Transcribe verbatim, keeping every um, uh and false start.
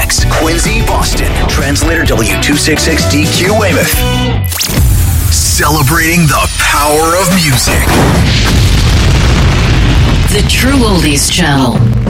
Next, Quincy, Boston. Translator W two sixty-six D Q Weymouth. Celebrating the power of music. The True Oldies Channel.